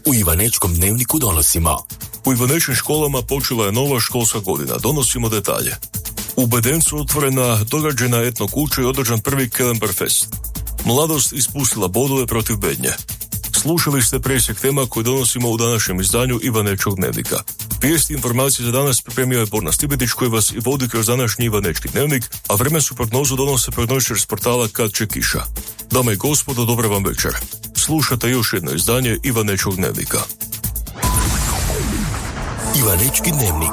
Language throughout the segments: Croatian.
U Ivanečkom dnevniku donosimo. U Ivanečkim školama počela je nova školska godina. Donosimo detalje. U Bedencu otvorena dograđena etno kuća i održan prvi Kelenberfest. Mladost ispustila bodove protiv Bednje. Slušali ste presjek tema koje donosimo u današnjem izdanju Ivanečkog dnevnika. Vijesti i informacije za danas pripremio je Borna Stibetić koji vas i vodi kroz današnji Ivanečki dnevnik, a vremensku prognozu donose prognostičar s portala Kad će kiša. Dame i gospodo, dobar vam večer. Slušate još jedno izdanje Ivanečkog dnevnika. Ivanečki dnevnik.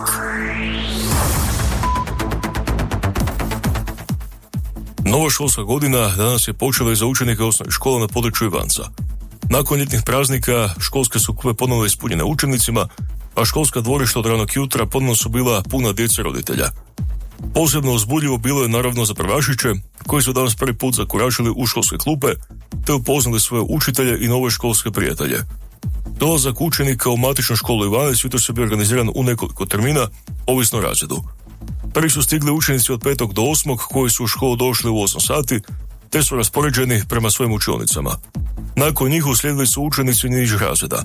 Nova školska godina danas je počela i za učenike osnovnih škola na području Ivanca. Nakon ljetnih praznika školske su klupe ponovno ispunjene učenicima, a školska dvorišta od ranog jutra ponovno su bila puna djece roditelja. Posebno uzbudljivo bilo je naravno za prvašiće, koji su danas prvi put zakoračili u školske klupe, te upoznali svoje učitelje i nove školske prijatelje. Dolazak učenika u matičnu školu Ivanec jutros je bio organiziran u nekoliko termina, ovisno o razredu. Prvi su stigli učenici od 5. do 8. koji su u školu došli u 8 sati, te su raspoređeni prema svojim učionicama. Nakon njih uslijedili su učenici nižih razreda.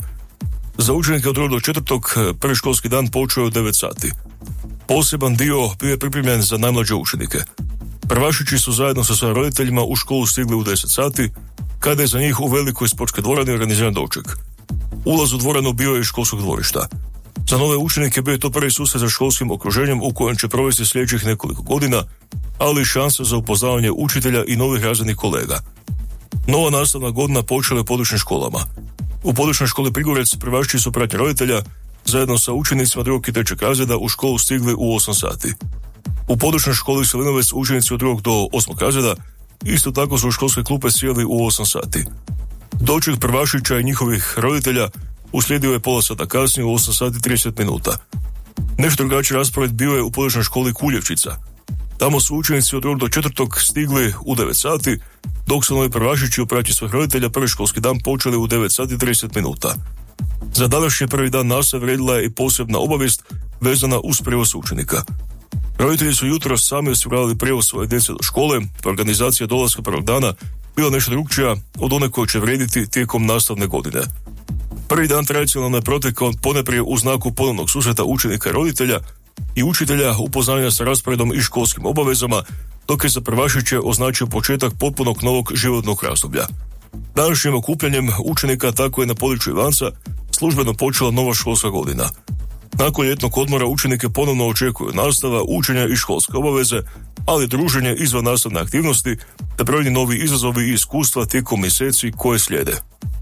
Za učenike od 2. do 4. prvi školski dan počeo je u 9 sati. Poseban dio bio je pripremljen za najmlađe učenike. Prvašići su zajedno sa svojim roditeljima u školu stigli u 10 sati, kada je za njih u velikoj sportskoj dvorani organiziran doček. Ulaz u dvoranu bio je iz školskog dvorišta. Za nove učenike bio je to prvi susret sa školskim okruženjem u kojem će provesti sljedećih nekoliko godina, ali i šansa za upoznavanje učitelja i novih razrednih kolega. Nova nastavna godina počela je u područnim školama. U područnoj školi Prigorec prvašići su pratnje roditelja zajedno sa učenicima 2. i 3. razreda u školu stigli u 8 sati. U područnoj školi Selinovec učenici od 2. do 8. razreda isto tako su u školske klupe sjeli u 8 sati. Doček prvašića i njihovih roditelja uslijedio je pola sata kasnije u 8 sati 30 minuta. Nešto drugačiji raspored bio je u područnoj školi Kuljevčica. Tamo su učenici od 2. do 4. stigli u 9 sati, dok su novi prvašići u pratnji svojih roditelja prvi školski dan počeli u 9 sati 30 minuta. Za današnji prvi dan nastave vrijedila je i posebna obavijest vezana uz prijevoz učenika. Roditelji su jutros sami osiguravali prijevoz svoje djece do škole, pa organizacija dolaska prvog dana bila nešto drukčija od one koje će vrijediti tijekom nastavne godine. Prvi dan tradicionalno je protekao ponajprije u znaku ponovnog susreta učenika i roditelja i učitelja upoznanja sa rasporedom i školskim obavezama, dok je za prvašiće označio početak potpunog novog životnog razdoblja. Današnjim okupljanjem učenika tako je na području Ivanca službeno počela nova školska godina. Nakon ljetnog odmora učenike ponovno očekuju nastava, učenja i školske obaveze, ali druženje izvan nastavne aktivnosti te brojni novi izazovi i iskustva tijekom mjeseci koje slijede.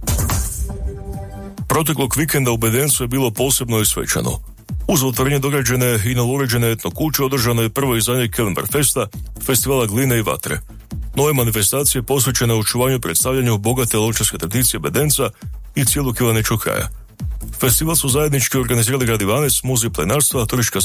Proteklog vikenda u Bedencu je bilo posebno i svečano. Uz otvorenje dograđene i novouređene etno kuće održano je prvo izdanje Kelenberfesta, festivala gline i vatre. Nove manifestacije posvećene očuvanju i predstavljanju bogate lovčarske tradicije Bedenca i cijelog Ivanečkog kraja. Festival su zajednički organizirali grad Ivanec, muzej plenarstva, turistička